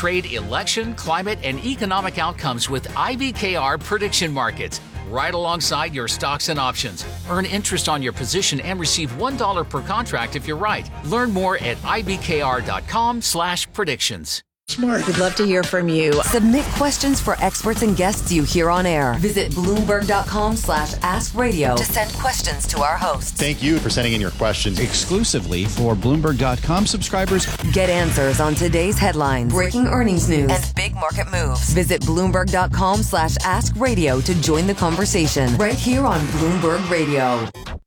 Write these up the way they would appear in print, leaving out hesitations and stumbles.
trade, election, climate, and economic outcomes with IBKR Prediction Markets, right alongside your stocks and options. Earn interest on your position and receive $1 per contract if you're right. Learn more at ibkr.com/predictions. We'd love to hear from you. Submit questions for experts and guests you hear on air. Visit Bloomberg.com/askradio to send questions to our hosts. Thank you for sending in your questions. Exclusively for Bloomberg.com subscribers. Get answers on today's headlines, breaking earnings news, and big market moves. Visit Bloomberg.com/askradio to join the conversation right here on Bloomberg Radio.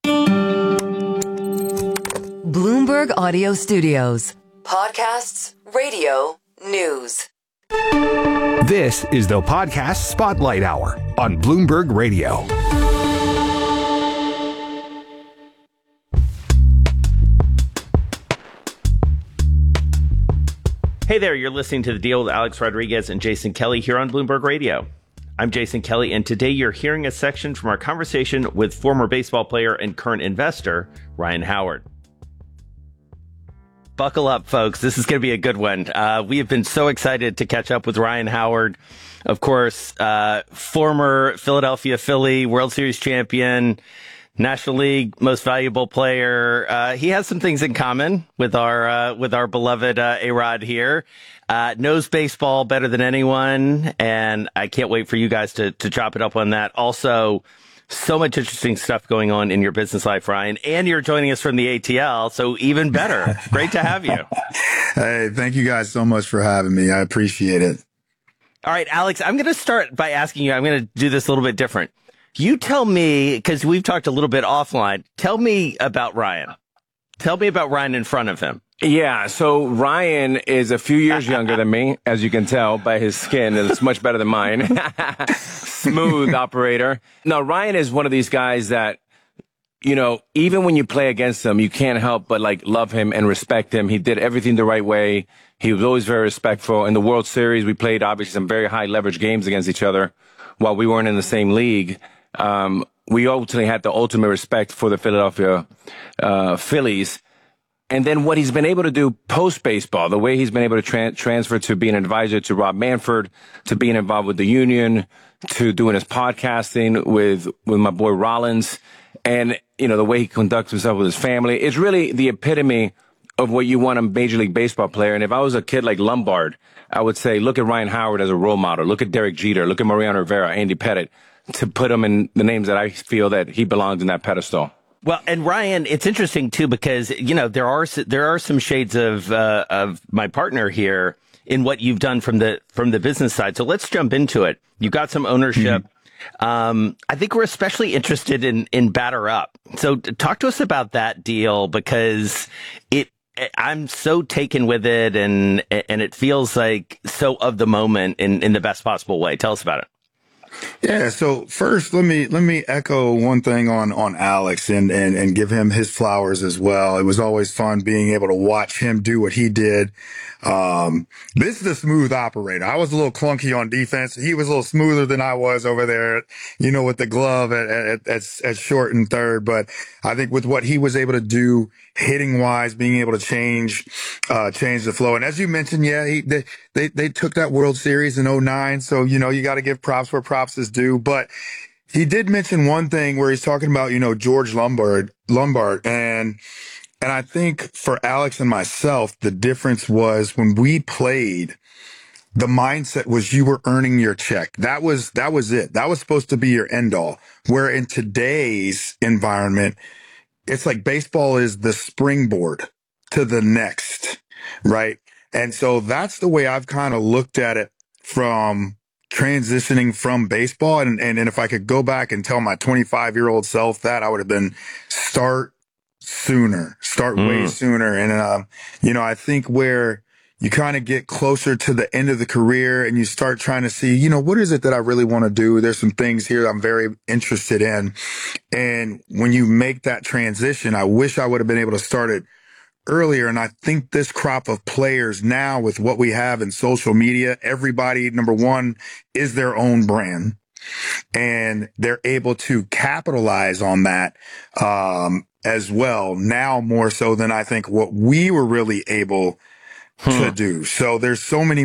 Bloomberg Audio Studios. Podcasts, radio, news. This is the Podcast Spotlight Hour on Bloomberg Radio. Hey there, you're listening to The Deal with Alex Rodriguez and Jason Kelly here on Bloomberg Radio. I'm Jason Kelly, and today you're hearing a section from our conversation with former baseball player and current investor, Ryan Howard. Buckle up, folks. This is going to be a good one. We have been so excited to catch up with Ryan Howard. Of course, former Philadelphia Philly, World Series champion, National League Most Valuable Player. He has some things in common with our beloved A-Rod here. Knows baseball better than anyone, and I can't wait for you guys to chop it up on that. Also, so much interesting stuff going on in your business life, Ryan, and you're joining us from the ATL, so even better. Great to have you. Hey, thank you guys so much for having me. I appreciate it. All right, Alex, I'm going to start by asking you, I'm going to do this a little bit different. You tell me, because we've talked a little bit offline, tell me about Ryan. Tell me about Ryan in front of him. Yeah, so Ryan is a few years younger than me, as you can tell by his skin. It's much better than mine. Smooth operator. No, Ryan is one of these guys that, you know, even when you play against him, you can't help but love him and respect him. He did everything the right way. He was always very respectful. In the World Series, we played obviously some very high leverage games against each other while we weren't in the same league. We ultimately had the ultimate respect for the Philadelphia Phillies. And then what he's been able to do post-baseball, the way he's been able to transfer to being an advisor to Rob Manfred, to being involved with the union, to doing his podcasting with my boy Rollins, and, you know, the way he conducts himself with his family, is really the epitome of what you want a Major League Baseball player. And if I was a kid like Lombard, I would say, look at Ryan Howard as a role model. Look at Derek Jeter. Look at Mariano Rivera, Andy Pettitte, to put him in the names that I feel that he belongs in that pedestal. Well, and Ryan, it's interesting too because, you know, there are some shades of my partner here in what you've done from the business side. So let's jump into it. You've got some ownership. Mm-hmm. I think we're especially interested in Batter Up. So talk to us about that deal because I'm so taken with it and it feels like so of the moment in the best possible way. Tell us about it. Yeah. So first, let me echo one thing on Alex and give him his flowers as well. It was always fun being able to watch him do what he did. This is a smooth operator. I was a little clunky on defense. He was a little smoother than I was over there, you know, with the glove at short and third. But I think with what he was able to do hitting wise, being able to change the flow. And as you mentioned, yeah, they took that World Series in 2009. So, you know, you got to give props where props is due. But he did mention one thing where he's talking about, you know, George Lombard. And I think for Alex and myself, the difference was when we played, the mindset was you were earning your check. That was it. That was supposed to be your end all. Where in today's environment, it's like baseball is the springboard to the next, right? And so that's the way I've kind of looked at it from transitioning from baseball. And if I could go back and tell my 25-year-old self that, I would have been start way sooner. And, you know, I think where you kind of get closer to the end of the career and you start trying to see, you know, what is it that I really want to do? There's some things here that I'm very interested in. And when you make that transition, I wish I would have been able to start it earlier. And I think this crop of players now with what we have in social media, everybody, number one, is their own brand. And they're able to capitalize on that, as well, now more so than I think what we were really able to do. So there's so many